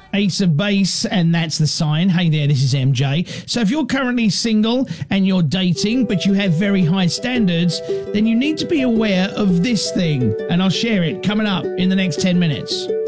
Ace of Base, and that's the sign. Hey there, this is MJ. So if you're currently single and you're dating, but you have very high standards, then you need to be aware of this thing, and I'll share it coming up in the next 10 minutes.